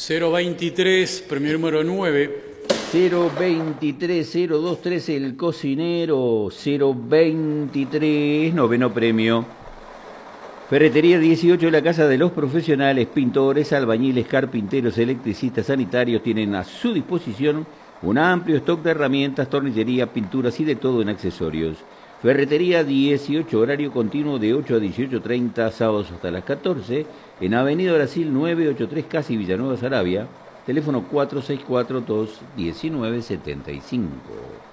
023, premio número 9. 023 el cocinero. 023, noveno premio. Ferretería 18, la casa de los profesionales, pintores, albañiles, carpinteros, electricistas, sanitarios tienen a su disposición un amplio stock de herramientas, tornillería, pinturas y de todo en accesorios. Ferretería 18, horario continuo de 8 a 18:30, sábados hasta las 14, en Avenida Brasil 983, casi Villanueva Saravia, teléfono 464-21975.